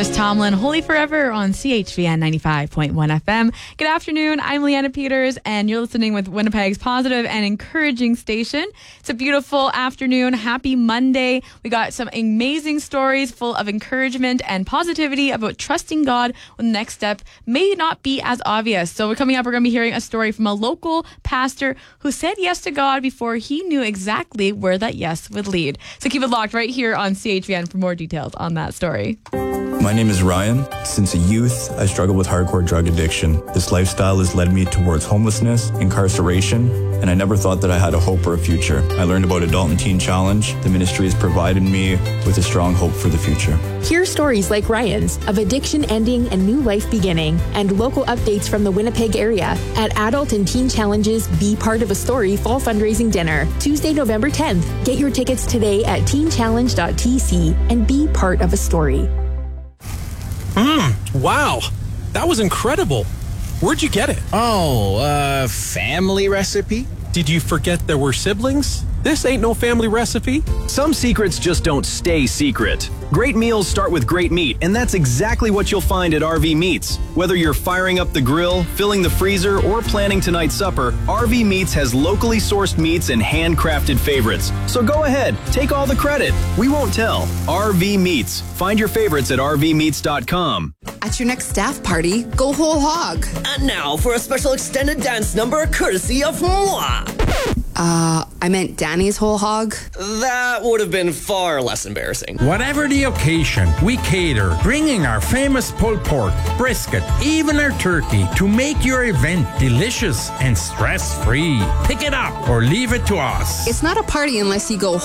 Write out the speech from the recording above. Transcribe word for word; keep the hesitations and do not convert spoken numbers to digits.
Chris Tomlin, Holy Forever on C H V N ninety-five point one F M. Good afternoon. I'm Leanna Peters, and you're listening with Winnipeg's positive and encouraging station. It's a beautiful afternoon. Happy Monday. We got some amazing stories full of encouragement and positivity about trusting God when the next step may not be as obvious. So we're coming up, we're going to be hearing a story from a local pastor who said yes to God before he knew exactly where that yes would lead. So keep it locked right here on C H V N for more details on that story. My name is Ryan. Since a youth, I struggled with hardcore drug addiction. This lifestyle has led me towards homelessness, incarceration, and I never thought that I had a hope or a future. I learned about Adult and Teen Challenge. The ministry has provided me with a strong hope for the future. Hear stories like Ryan's of addiction ending and new life beginning, and local updates from the Winnipeg area at Adult and Teen Challenge's Be Part of a Story Fall Fundraising Dinner, Tuesday, November tenth. Get your tickets today at teen challenge dot t c and be part of a story. Mmm, wow. That was incredible. Where'd you get it? Oh, uh, family recipe? Did you forget there were siblings? This ain't no family recipe. Some secrets just don't stay secret. Great meals start with great meat, and that's exactly what you'll find at R V Meats. Whether you're firing up the grill, filling the freezer, or planning tonight's supper, R V Meats has locally sourced meats and handcrafted favorites. So go ahead, take all the credit. We won't tell. R V Meats. Find your favorites at r v meats dot com. At your next staff party, go whole hog. And now for a special extended dance number courtesy of moi. Uh, I meant Danny's whole hog. That would have been far less embarrassing. Whatever the occasion, we cater, bringing our famous pulled pork, brisket, even our turkey to make your event delicious and stress-free. Pick it up or leave it to us. It's not a party unless you go